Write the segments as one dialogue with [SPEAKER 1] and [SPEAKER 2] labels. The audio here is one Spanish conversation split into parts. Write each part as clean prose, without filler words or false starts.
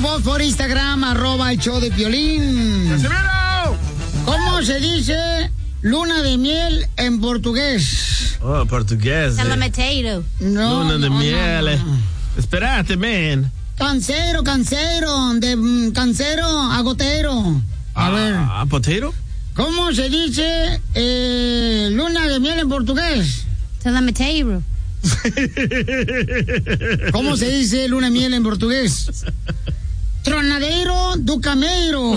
[SPEAKER 1] voz por Instagram, @el show de Piolín.
[SPEAKER 2] ¡Casimiro!
[SPEAKER 1] ¿Cómo se dice luna de miel en portugués?
[SPEAKER 2] Oh, portugués.
[SPEAKER 3] Salameteiro.
[SPEAKER 1] No,
[SPEAKER 2] Luna de miel.
[SPEAKER 1] no.
[SPEAKER 2] Espérate, man.
[SPEAKER 1] Cancero, de cancero a gotero. A ver.
[SPEAKER 2] ¿Potato?
[SPEAKER 1] ¿Cómo se dice luna de miel en portugués?
[SPEAKER 3] Salameteiro.
[SPEAKER 1] ¿Cómo se dice luna de miel en portugués? Tronadeiro do Cameiro.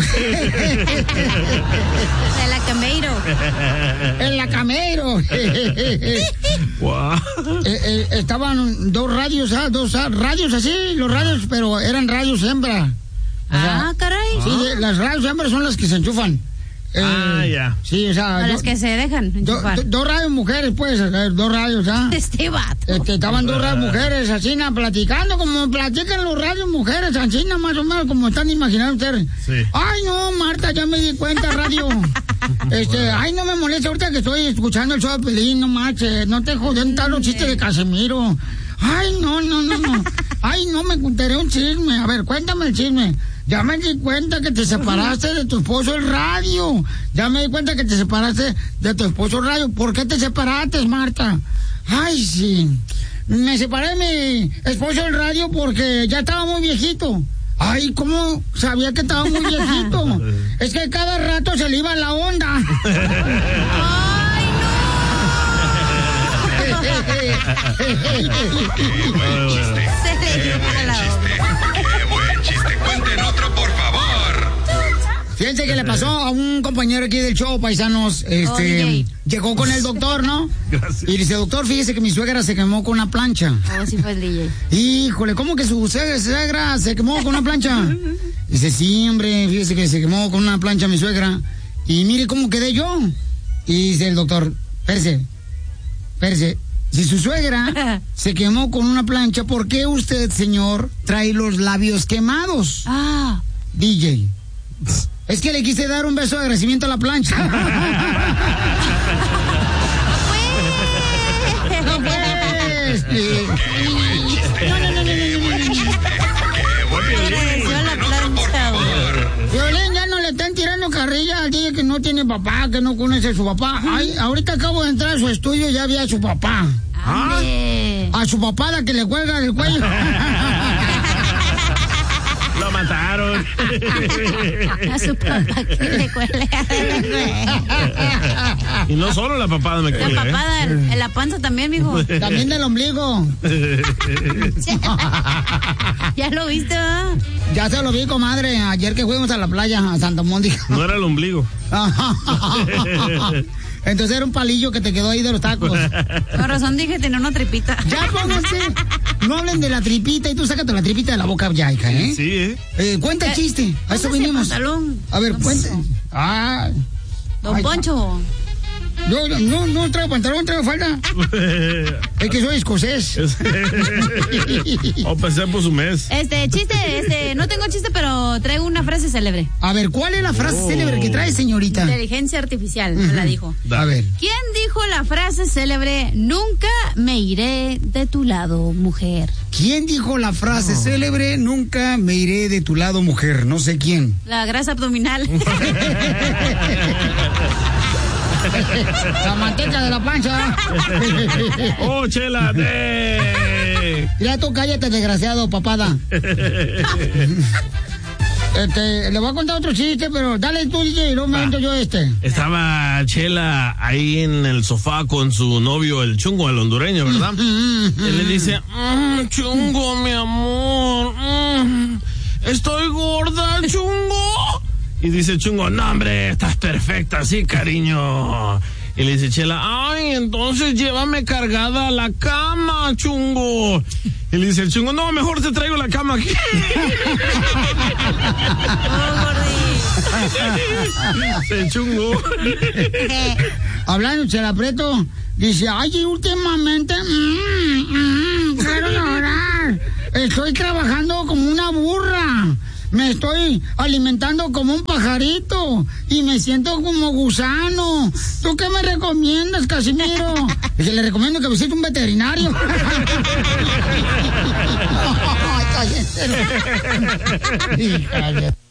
[SPEAKER 3] De la Cameiro.
[SPEAKER 1] En la Cameiro.
[SPEAKER 2] Wow.
[SPEAKER 1] Estaban dos radios así, los radios, pero eran radios hembra. O sea,
[SPEAKER 3] Caray.
[SPEAKER 1] Sí, las radios hembras son las que se enchufan.
[SPEAKER 2] Ya.
[SPEAKER 1] Sí, o sea.
[SPEAKER 3] A las que se dejan enchufar.
[SPEAKER 1] Dos radios mujeres, pues, dos radios, ¿ah?
[SPEAKER 3] Este vato.
[SPEAKER 1] Estaban dos radios mujeres, así, platicando, como platican los radios mujeres, así, más o menos, como están imaginando ustedes.
[SPEAKER 2] Sí.
[SPEAKER 1] Ay, no, Marta, ya me di cuenta, radio. Ay, no me molesta ahorita que estoy escuchando el show de Pelín, no marches, no te joden tan los chistes de Casimiro. Ay, no. Ay, no, me contaré un chisme. A ver, cuéntame el chisme. Ya me di cuenta que te separaste de tu esposo el radio. Ya me di cuenta que te separaste de tu esposo el radio. ¿Por qué te separaste, Marta? Ay, sí. Me separé de mi esposo el radio porque ya estaba muy viejito. Ay, ¿cómo sabía que estaba muy viejito? Es que cada rato se le iba la onda.
[SPEAKER 3] ¡Ay, no! Se le iba la onda.
[SPEAKER 4] ¡Qué buen chiste! ¡Cuenten otro, por favor!
[SPEAKER 1] Fíjense que le pasó a un compañero aquí del show, paisanos, llegó con el doctor, ¿no?
[SPEAKER 2] Gracias.
[SPEAKER 1] Y dice, doctor, fíjese que mi suegra se quemó con una plancha.
[SPEAKER 3] Sí fue el DJ.
[SPEAKER 1] Híjole, ¿cómo que su suegra se quemó con una plancha? Dice, sí, hombre, fíjese que se quemó con una plancha mi suegra. Y mire cómo quedé yo. Y dice el doctor, espérese, si su suegra se quemó con una plancha, ¿por qué usted, señor, trae los labios quemados? DJ. Es que le quise dar un beso de agradecimiento a la plancha. No, pues.
[SPEAKER 4] ¡Qué buen chiste! ¡Qué buen chiste! ¡Qué buen chiste!
[SPEAKER 1] Violín, ya no le están tirando carrilla al DJ que no tiene papá, que no conoce a su papá. Ay, ahorita acabo de entrar a su estudio y ya vi a su papá. A su papá, la que le cuelga del cuello.
[SPEAKER 2] Lo mataron.
[SPEAKER 3] A su papá que le cuelga del cuello.
[SPEAKER 2] Y no solo la papada me cuelga.
[SPEAKER 3] La papada en la panza también, mijo.
[SPEAKER 1] También del ombligo.
[SPEAKER 3] ¿Ya lo viste, ¿verdad?
[SPEAKER 1] Ya se lo vi, comadre. Ayer que fuimos a la playa, a Santa Mónica.
[SPEAKER 2] No era el ombligo.
[SPEAKER 1] Entonces era un palillo que te quedó ahí de los tacos.
[SPEAKER 3] Con razón dije tener una tripita.
[SPEAKER 1] Ya pónganse. No hablen de la tripita y tú sácate la tripita de la boca ya, hija, ¿eh?
[SPEAKER 2] Sí,
[SPEAKER 1] cuenta el chiste. A eso vinimos.
[SPEAKER 3] Pantalón.
[SPEAKER 1] A ver, cuenta.
[SPEAKER 3] Don Poncho.
[SPEAKER 1] No traigo pantalón, traigo falda. Es que soy escocés.
[SPEAKER 2] Pasé por su mes.
[SPEAKER 3] Chiste, no tengo chiste, pero traigo una frase célebre.
[SPEAKER 1] A ver, ¿cuál es la frase célebre que trae, señorita?
[SPEAKER 3] Inteligencia artificial, me la dijo.
[SPEAKER 1] A ver.
[SPEAKER 3] ¿Quién dijo la frase célebre, nunca me iré de tu lado, mujer?
[SPEAKER 1] ¿Quién dijo la frase célebre, nunca me iré de tu lado, mujer? No sé quién.
[SPEAKER 3] La grasa abdominal.
[SPEAKER 1] La manteca de la pancha.
[SPEAKER 2] ¡Oh, Chela!
[SPEAKER 1] Ya tú cállate, desgraciado, papada. Le voy a contar otro chiste, pero dale tú, DJ, y luego me invento yo este.
[SPEAKER 2] Estaba Chela ahí en el sofá con su novio, el Chungo, el hondureño, ¿verdad? Él le dice, Chungo, mi amor, estoy gorda, Chungo. Y dice Chungo, no, hombre, estás perfecta, sí, cariño. Y le dice Chela, ay, entonces llévame cargada a la cama, Chungo. Y le dice el Chungo, no, mejor te traigo la cama aquí. El Chungo.
[SPEAKER 1] Hablando Chela Prieto, dice, ay, últimamente, quiero llorar. Estoy trabajando como una burra. Me estoy alimentando como un pajarito y me siento como gusano. ¿Tú qué me recomiendas, Casimiro? Le recomiendo que visite un veterinario. está bien. Hija de...